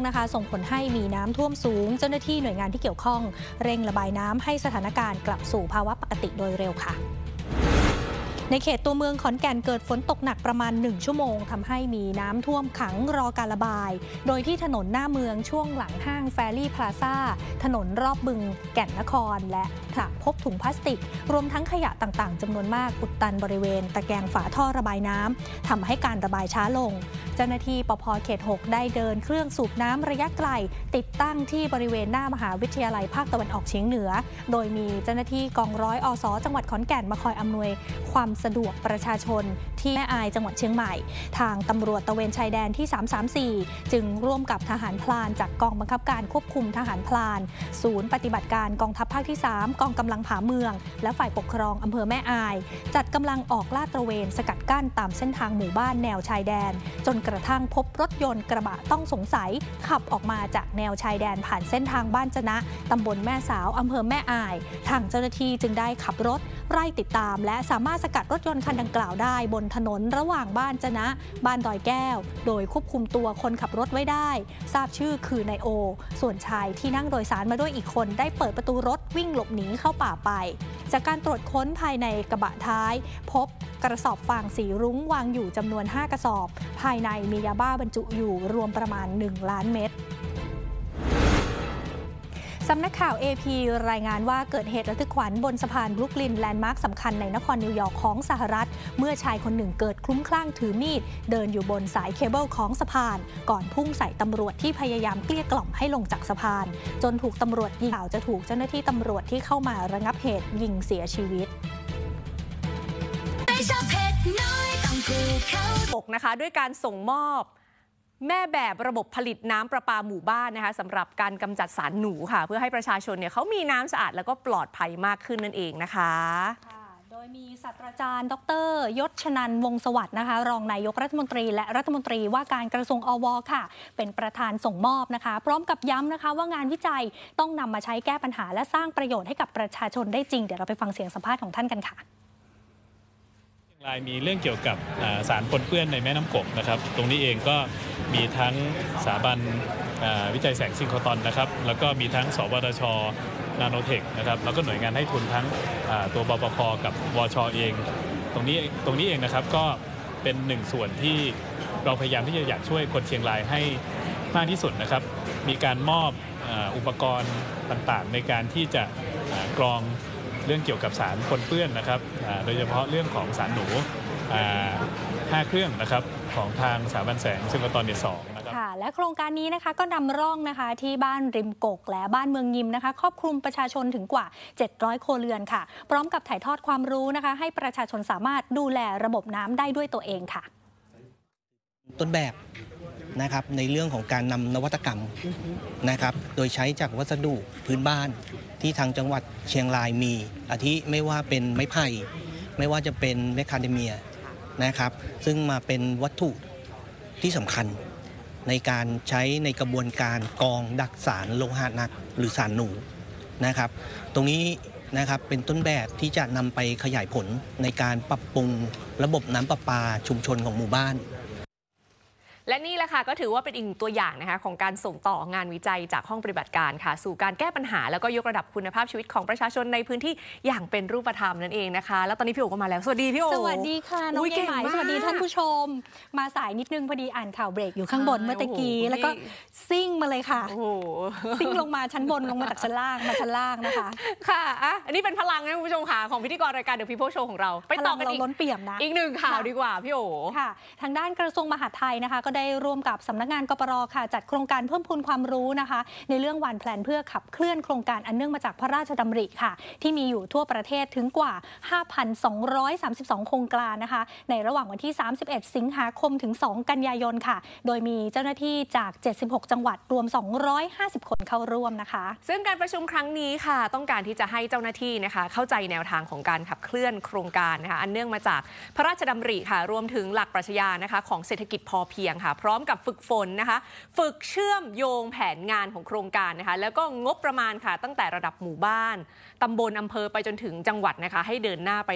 นะคะส่งผลให้มีน้ำท่วมสูงเจ้าหน้าที่หน่วยงานที่เกี่ยวข้องเร่งระบายน้ำให้สถานการณ์กลับสู่ภาวะปกติโดยเร็วค่ะในเขตตัวเมืองขอนแก่นเกิดฝนตกหนักประมาณ1ชั่วโมงทำให้มีน้ำท่วมขังรอการระบายโดยที่ถนนหน้าเมืองช่วงหลังห้างแฟรี่พลาซ่าถนนรอบบึงแก่นนครและพบถุงพลาสติกรวมทั้งขยะต่างๆจำนวนมากอุดตันบริเวณตะแกรงฝาท่อระบายน้ำทำให้การระบายช้าลงเจ้าหน้าที่ปภ.เขต 6ได้เดินเครื่องสูบน้ำระยะไกลติดตั้งที่บริเวณหน้ามหาวิทยาลัยภาคตะวันออกเฉียงเหนือโดยมีเจ้าหน้าที่กองร้อยอส.จังหวัดขอนแก่นมาคอยอำนวยความสะดวกประชาชนที่แม่อายจังหวัดเชียงใหม่ทางตำรวจตระเวนชายแดนที่334จึงร่วมกับทหารพลานจากกองบังคับการควบคุมทหารพลานศูนย์ปฏิบัติการกองทัพภาคที่3กองกำลังผาเมืองและฝ่ายปกครองอำเภอแม่อายจัดกำลังออกลาดตระเวนสกัดกั้นตามเส้นทางหมู่บ้านแนวชายแดนจนกระทั่งพบรถยนต์กระบะต้องสงสัยขับออกมาจากแนวชายแดนผ่านเส้นทางบ้านจะนะตำบลแม่สาวอำเภอแม่อายทางเจ้าหน้าที่จึงได้ขับรถไล่ติดตามและสามารถสกัดรถยนต์คันดังกล่าวได้บนถนนระหว่างบ้านจะนะบ้านดอยแก้วโดยควบคุมตัวคนขับรถไว้ได้ทราบชื่อคือนายโอส่วนชายที่นั่งโดยสารมาด้วยอีกคนได้เปิดประตูรถวิ่งหลบหนีเข้าป่าไปจากการตรวจค้นภายในกระบะท้ายพบกระสอบฟางสีรุ้งวางอยู่จำนวน5กระสอบภายในมียาบ้าบรรจุอยู่รวมประมาณ1ล้านเม็ดสำนักข่าว AP รายงานว่าเกิดเหตุระทึกขวัญบนสะพานบรุกลินแลนด์มาร์คสำคัญในนครนิวยอร์กของสหรัฐเมื่อชายคนหนึ่งเกิดคลุ้มคลั่งถือมีดเดินอยู่บนสายเคเบิลของสะพานก่อนพุ่งใส่ตำรวจที่พยายามเกลี้ยกล่อมให้ลงจากสะพานจนถูกตำรวจยิงข่าวจะถูกเจ้าหน้าที่ตำรวจที่เข้ามาระงับเหตุยิงเสียชีวิตนะคะด้วยการส่งมอบแม่แบบระบบผลิตน้ำประปาหมู่บ้านนะคะสำหรับการกำจัดสารหนูค่ะเพื่อให้ประชาชนเนี่ยเขามีน้ำสะอาดแล้วก็ปลอดภัยมากขึ้นนั่นเองนะคะโดยมีศาสตราจารย์ดร.ยศชนันท์วงศ์สวัสดิ์นะคะรองนายกรัฐมนตรีและรัฐมนตรีว่าการกระทรวงอว.ค่ะเป็นประธานส่งมอบนะคะพร้อมกับย้ำนะคะว่างานวิจัยต้องนำมาใช้แก้ปัญหาและสร้างประโยชน์ให้กับประชาชนได้จริงเดี๋ยวเราไปฟังเสียงสัมภาษณ์ของท่านกันค่ะมีเรื่องเกี่ยวกับสารปนเปื้อนในแม่น้ำกกนะครับตรงนี้เองก็มีทั้งสถาบันวิจัยแสงซิงโครตรอนนะครับแล้วก็มีทั้งสวทช.นาโนเทคนะครับแล้วก็หน่วยงานให้ทุนทั้งตัวบปค.กับวช.เองตรงนี้เองนะครับก็เป็นหนึ่งส่วนที่เราพยายามที่จะอยากช่วยคนเชียงรายให้มากที่สุดนะครับมีการมอบอุปกรณ์ต่างๆในการที่จะกรองเรื่องเกี่ยวกับสารปนเปื้อนนะครับโดยเฉพาะเรื่องของสารหนู5 เครื่องนะครับของทางสถาบันแสงซิงโครตรอน2นะครับและโครงการนี้นะคะก็นำร่องนะคะที่บ้านริมกกและบ้านเมืองยิมนะคะครอบคลุมประชาชนถึงกว่า700ครัวเรือนค่ะพร้อมกับถ่ายทอดความรู้นะคะให้ประชาชนสามารถดูแลระบบน้ำได้ด้วยตัวเองค่ะต้นแบบนะครับในเรื่องของการนำนวัตกรรมนะครับโดยใช้จากวัสดุพื้นบ้านที่ทางจังหวัดเชียงรายมีอาทิไม่ว่าเป็นไม้ไผ่ไม่ว่าจะเป็นแมคคาเดเมียนะครับซึ่งมาเป็นวัตถุที่สำคัญในการใช้ในกระบวนการกรองดักสารโลหะหนักหรือสารหนูนะครับตรงนี้นะครับเป็นต้นแบบที่จะนำไปขยายผลในการปรับปรุงระบบน้ำประปาชุมชนของหมู่บ้านและนี่แหละค่ะก็ถือว่าเป็นอีกตัวอย่างนะคะของการส่งต่องานวิจัยจากห้องปฏิบัติการค่ะสู่การแก้ปัญหาแล้วก็ยกระดับคุณภาพชีวิตของประชาชนในพื้นที่อย่างเป็นรูปธรรมนั่นเองนะคะแล้วตอนนี้พี่โอ๋ก็มาแล้วสวัสดีพี่โอ๋สวัสดีค่ะน้องเก๋หมายสวัสดีท่านผู้ชมมาสายนิดนึงพอดีอ่านข่าวเบรกอยู่ข้างบนเมื่อตะกี้แล้วก็ซิ่งมาเลยค่ะซิ่งลงมาชั้นบนลงมาจากชั้นล่างมาชั้นล่างนะคะค่ะอันนี้เป็นพลังนะคุณผู้ชมค่ะของพิธีกรรายการ The People Show ของเราไปต่อกันอีกล้นเปี่ยมนะอีกหนึ่งข่าวดีกว่าพี่โอ๋ค่ะทางด้านกระทรวงมหาดไทยนะคะก็ได้ร่วมกับสำนักงานกปร.ค่ะจัดโครงการเพิ่มพูนความรู้นะคะในเรื่องวันแพลนเพื่อขับเคลื่อนโครงการอันเนื่องมาจากพระราชดำริค่ะที่มีอยู่ทั่วประเทศถึงกว่า 5,232 โครงการนะคะในระหว่างวันที่31สิงหาคมถึง2กันยายนค่ะโดยมีเจ้าหน้าที่จาก76จังหวัดรวม250คนเข้าร่วมนะคะซึ่งการประชุมครั้งนี้ค่ะต้องการที่จะให้เจ้าหน้าที่นะคะเข้าใจแนวทางของการขับเคลื่อนโครงการนะคะอันเนื่องมาจากพระราชดำริค่ะรวมถึงหลักปรัชญานะคะของเศรษฐกิจพอเพียงค่ะพร้อมกับฝึกฝนนะคะฝึกเชื่อมโยงแผนงานของโครงการนะคะแล้วก็งบประมาณค่ะตั้งแต่ระดับหมู่บ้านตำบลอำเภอไปจนถึงจังหวัดนะคะให้เดินหน้าไป